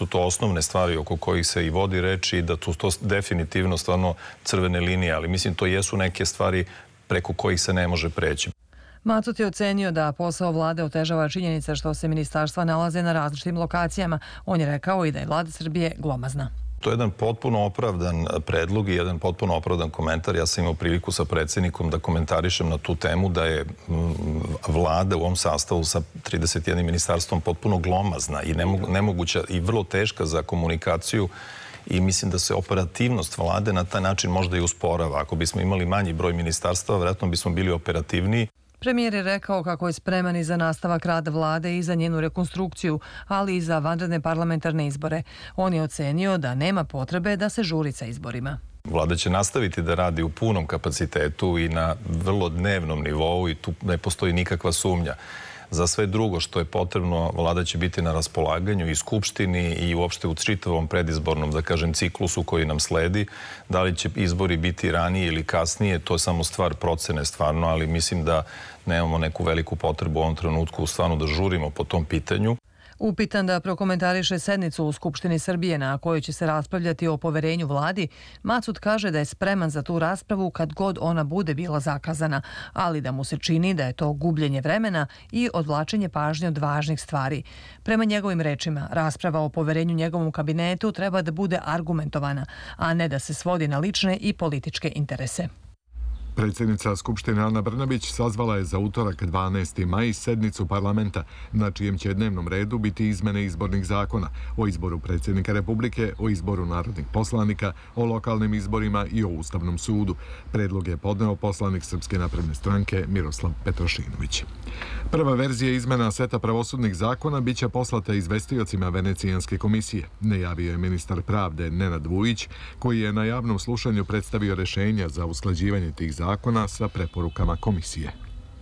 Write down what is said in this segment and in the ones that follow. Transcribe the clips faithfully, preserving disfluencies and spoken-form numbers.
su to osnovne stvari oko kojih se i vodi reč i da tu to definitivno stvarno crvene linije, ali mislim to jesu neke stvari preko kojih se ne može preći. Macut je ocenio da posao vlade otežava činjenica što se ministarstva nalaze na različitim lokacijama. On je rekao i da je vlada Srbije glomazna. To je jedan potpuno opravdan predlog i jedan potpuno opravdan komentar. Ja sam imao priliku sa predsjednikom da komentarišem na tu temu da je vlada u ovom sastavu sa trideset jednim ministarstvom potpuno glomazna i nemoguća i vrlo teška za komunikaciju i mislim da se operativnost vlade na taj način možda i usporava. Ako bismo imali manji broj ministarstava, vjerojatno bismo bili operativniji. Premijer je rekao kako je spreman i za nastavak rada vlade i za njenu rekonstrukciju, ali i za vanredne parlamentarne izbore. On je ocenio da nema potrebe da se žuri sa izborima. Vlada će nastaviti da radi u punom kapacitetu i na vrlo dnevnom nivou i tu ne postoji nikakva sumnja. Za sve drugo što je potrebno, vlada će biti na raspolaganju i Skupštini i uopšte u čitavom predizbornom, da kažem, ciklusu koji nam sledi. Da li će izbori biti ranije ili kasnije, to je samo stvar procene stvarno, ali mislim da nemamo neku veliku potrebu u ovom trenutku stvarno da žurimo po tom pitanju. Upitan da prokomentariše sednicu u Skupštini Srbije na kojoj će se raspravljati o poverenju vladi, Macut kaže da je spreman za tu raspravu kad god ona bude bila zakazana, ali da mu se čini da je to gubljenje vremena i odvlačenje pažnje od važnih stvari. Prema njegovim rečima, rasprava o poverenju njegovom kabinetu treba da bude argumentovana, a ne da se svodi na lične i političke interese. Predsjednica Skupštine Ana Brnabić sazvala je za utorak dvanaesti maj sednicu parlamenta, na čijem će dnevnom redu biti izmene izbornih zakona o izboru predsjednika Republike, o izboru narodnih poslanika, o lokalnim izborima i o Ustavnom sudu. Predlog je podneo poslanik Srpske napredne stranke Miroslav Petrošinović. Prva verzija izmena seta pravosudnih zakona biće poslata izvestiocima Venecijanske komisije, najavio je ministar pravde Nenad Vujić, koji je na javnom slušanju predstavio rešenja za usklađivanje tih zakona sa preporukama komisije.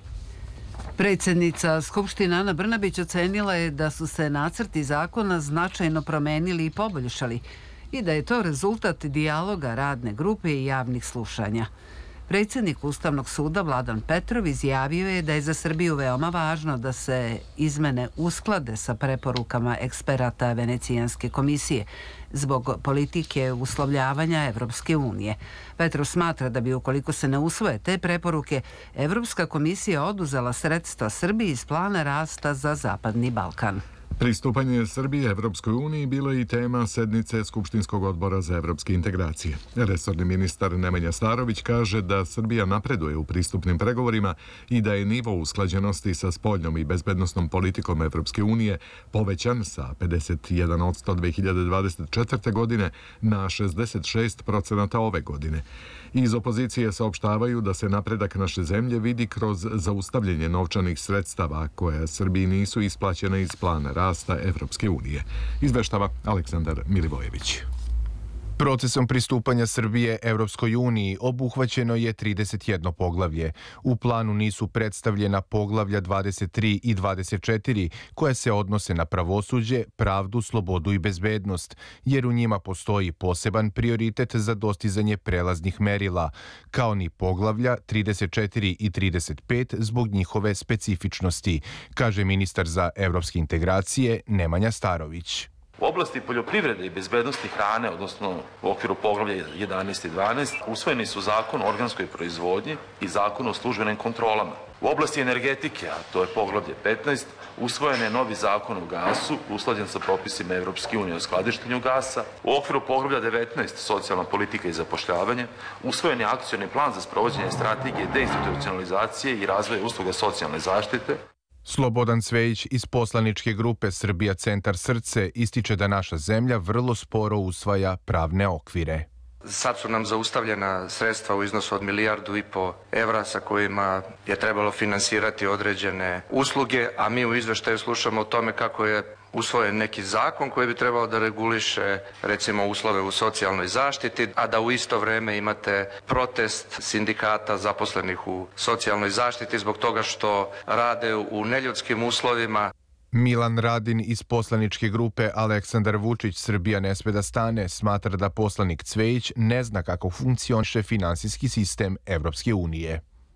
Predsjednica Skupštine Ana Brnabić ocenila je da su se nacrti zakona značajno promenili i poboljšali i da je to rezultat dijaloga radne grupe i javnih slušanja. Predsjednik Ustavnog suda Vladan Petrov izjavio je da je za Srbiju veoma važno da se izmene usklade sa preporukama eksperata Venecijanske komisije zbog politike uslovljavanja Evropske unije. Petrov smatra da bi, ukoliko se ne usvoje te preporuke, Evropska komisija oduzela sredstva Srbiji iz plana rasta za Zapadni Balkan. Pristupanje Srbije Evropskoj uniji bilo je i tema sednice Skupštinskog odbora za evropske integracije. Resorni ministar Nemanja Starović kaže da Srbija napreduje u pristupnim pregovorima i da je nivo usklađenosti sa spoljnom i bezbednosnom politikom Evropske unije povećan sa pedeset jedan posto dve hiljade dvadeset četvrte. godine na šezdeset šest procenata ove godine. Iz opozicije saopštavaju da se napredak naše zemlje vidi kroz zaustavljanje novčanih sredstava koje Srbiji nisu isplaćene iz plana rasta Evropske unije. Izveštava Aleksandar Milivojević. Procesom pristupanja Srbije Evropskoj uniji obuhvaćeno je trideset jedno poglavlje. U planu nisu predstavljena poglavlja dvadeset tri i dvadeset četiri, koja se odnose na pravosuđe, pravdu, slobodu i bezbednost, jer u njima postoji poseban prioritet za dostizanje prelaznih merila, kao ni poglavlja trideset četiri i trideset pet zbog njihove specifičnosti, kaže ministar za evropske integracije Nemanja Starović. U oblasti poljoprivrede i bezbednosti hrane, odnosno u okviru poglavlja jedanaest i dvanaest, usvojeni su zakon o organskoj proizvodnji i zakon o službenim kontrolama. U oblasti energetike, a to je poglavlje petnaest, usvojen je novi zakon o gasu, usklađen sa propisima Evropske unije o skladištenju gasa. U okviru poglavlja devetnaest, socijalna politika i zapošljavanje, usvojen je akcioni plan za sprovođenje strategije deinstitucionalizacije i razvoja usluga socijalne zaštite. Slobodan Cvejić iz poslaničke grupe Srbija Centar Srce ističe da naša zemlja vrlo sporo usvaja pravne okvire. Sad su nam zaustavljena sredstva u iznosu od milijardu i po evra sa kojima je trebalo finansirati određene usluge, a mi u izveštaju slušamo o tome kako je usvojen neki zakon koji bi trebao da reguliše recimo uslove u socijalnoj zaštiti, a da u isto vreme imate protest sindikata zaposlenih u socijalnoj zaštiti zbog toga što rade u neljudskim uslovima. Milan Radin iz poslaničke grupe Aleksandar Vučić Srbija ne sme da stane smatra da poslanik Cvejić ne zna kako funkcioniše finansijski sistem Evropske unije.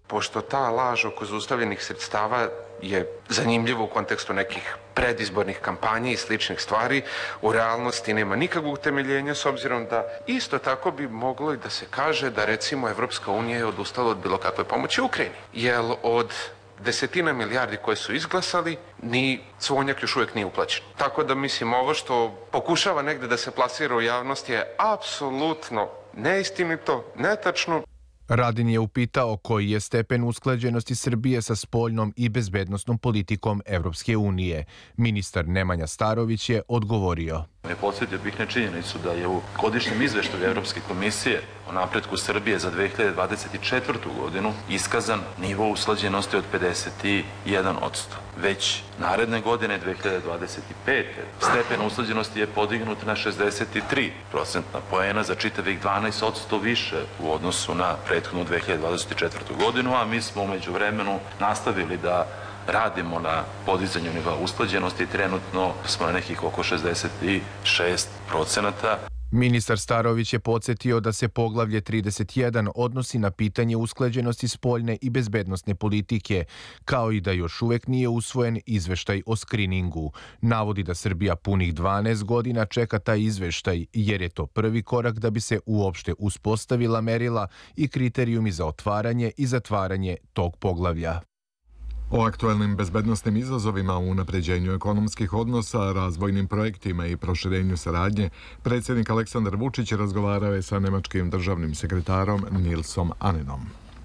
Pošto ta laž oko zaustavljenih sredstava je zanimljiva u kontekstu nekih predizbornih kampanja i sličnih stvari, u realnosti nema nikakvog utemeljenja, s obzirom da isto tako bi moglo i da se kaže da recimo Evropska unija je odustala od bilo kakve pomoći Ukrajini. Jer od desetina milijardi koje su izglasali, ni cvonjak još uvijek nije uplaćen. Tako da mislim, ovo što pokušava negde da se plasira u javnosti je apsolutno neistinito, netačno. Radin je upitao koji je stepen usklađenosti Srbije sa spoljnom i bezbednosnom politikom Evropske unije. Ministar Nemanja Starović je odgovorio. Podsjetio bih na činjenicu da je u godišnjem izveštaju Evropske komisije o napretku Srbije za dve hiljade dvadeset četvrtu. godinu iskazan nivo usklađenosti od pedeset jedan posto. Već naredne godine, dve hiljade dvadeset pete. stepen usklađenosti je podignut na šezdeset tri procentna poena, za čitavih dvanaest posto više u odnosu na prethodnu dve hiljade dvadeset četvrtu. godinu, a mi smo umeđu vremenu nastavili da radimo na podizanju nivoa usklađenosti i trenutno smo na nekih oko šezdeset šest procenata. Ministar Starović je podsjetio da se poglavlje trideset jedan odnosi na pitanje usklađenosti spoljne i bezbednosne politike, kao i da još uvek nije usvojen izveštaj o skriningu. Navodi da Srbija punih dvanaest godina čeka taj izveštaj, jer je to prvi korak da bi se uopšte uspostavila merila i kriterijumi za otvaranje i zatvaranje tog poglavlja. O aktuelnim bezbednosnim izazovima u unapređenju ekonomskih odnosa, razvojnim projektima i proširenju saradnje, predsjednik Aleksandar Vučić razgovarao je sa nemačkim državnim sekretarom Nilsom Anenom.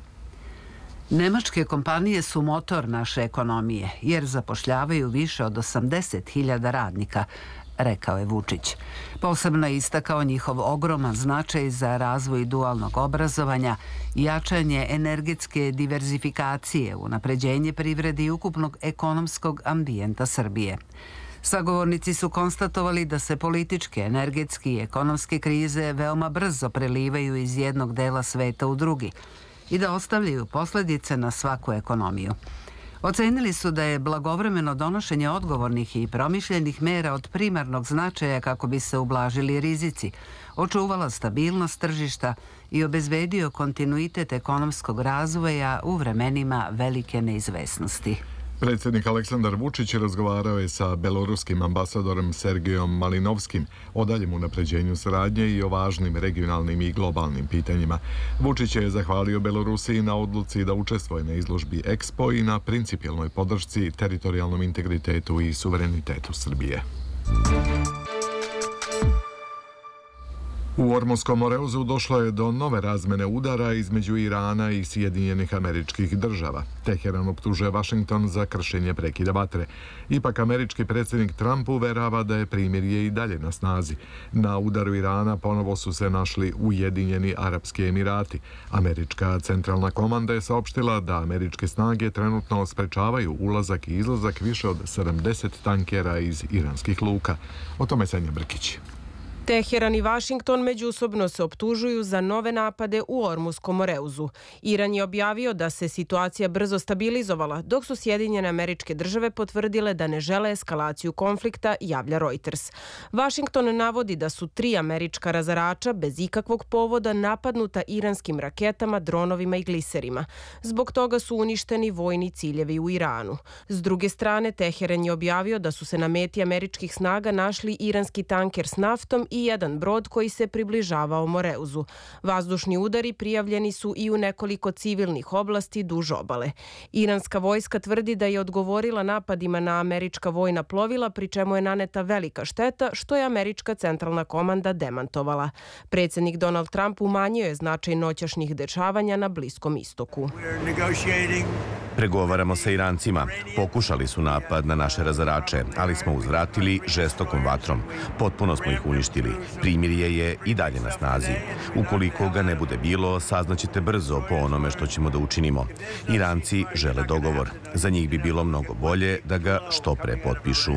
Nemačke kompanije su motor naše ekonomije, jer zapošljavaju više od osamdeset hiljada radnika, rekao je Vučić. Posebno je istakao njihov ogroman značaj za razvoj dualnog obrazovanja, jačanje energetske diverzifikacije, unapređenje privrede i ukupnog ekonomskog ambijenta Srbije. Sagovornici su konstatovali da se političke, energetske i ekonomske krize veoma brzo prelivaju iz jednog dela sveta u drugi i da ostavljaju posljedice na svaku ekonomiju. Ocenili su da je blagovremeno donošenje odgovornih i promišljenih mera od primarnog značaja kako bi se ublažili rizici, očuvala stabilnost tržišta i obezbedio kontinuitet ekonomskog razvoja u vremenima velike neizvesnosti. Predsjednik Aleksandar Vučić razgovarao je sa beloruskim ambasadorom Sergejom Malinovskim o daljem unapređenju saradnje i o važnim regionalnim i globalnim pitanjima. Vučić je zahvalio Belorusiji na odluci da učestvuje na izložbi Expo i na principijelnoj podršci teritorijalnom integritetu i suverenitetu Srbije. U Ormunskom Moreuzu došlo je do nove razmene udara između Irana i Sjedinjenih Američkih Država. Teheran optužuje Vašington za kršenje prekida vatre. Ipak američki predsjednik Trump uverava da je primirje i dalje na snazi. Na udaru Irana ponovo su se našli Ujedinjeni Arapski Emirati. Američka centralna komanda je saopštila da američke snage trenutno sprečavaju ulazak i izlazak više od sedamdeset tankera iz iranskih luka. O tome Senja Brkić. Teheran i Vašington međusobno se optužuju za nove napade u Ormuskom Moreuzu. Iran je objavio da se situacija brzo stabilizovala, dok su Sjedinjene Američke Države potvrdile da ne žele eskalaciju konflikta, javlja Reuters. Vašington navodi da su tri američka razarača bez ikakvog povoda napadnuta iranskim raketama, dronovima i gliserima. Zbog toga su uništeni vojni ciljevi u Iranu. S druge strane, Teheran je objavio da su se na meti američkih snaga našli iranski tanker s naftom i i jedan brod koji se približavao Moreuzu. Vazdušni udari prijavljeni su i u nekoliko civilnih oblasti duž obale. Iranska vojska tvrdi da je odgovorila napadima na američka vojna plovila, pri čemu je naneta velika šteta, što je američka centralna komanda demantovala. Predsjednik Donald Trump umanjio je značaj noćašnjih dešavanja na Bliskom istoku. Pregovaramo sa Irancima. Pokušali su napad na naše razarače, ali smo uzvratili žestokom vatrom. Potpuno smo ih uništili. Primirje je i dalje na snazi. Ukoliko ga ne bude bilo, saznaćete brzo po onome što ćemo da učinimo. Iranci žele dogovor. Za njih bi bilo mnogo bolje da ga što pre potpišu.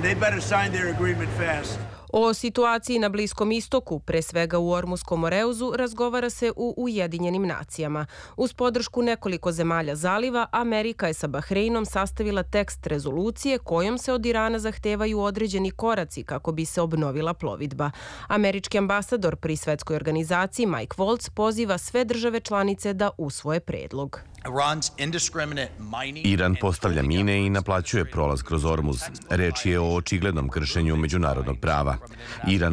O situaciji na Bliskom istoku, pre svega u Ormuskom Moreuzu, razgovara se u Ujedinjenim nacijama. Uz podršku nekoliko zemalja zaliva, Amerika je sa Bahreinom sastavila tekst rezolucije kojom se od Irana zahtevaju određeni koraci kako bi se obnovila plovidba. Američki ambasador pri svetskoj organizaciji Mike Waltz poziva sve države članice da usvoje predlog. Iran postavlja mine i naplaćuje prolaz kroz Ormuz. Reč je o očiglednom kršenju međunarodnog prava. Iran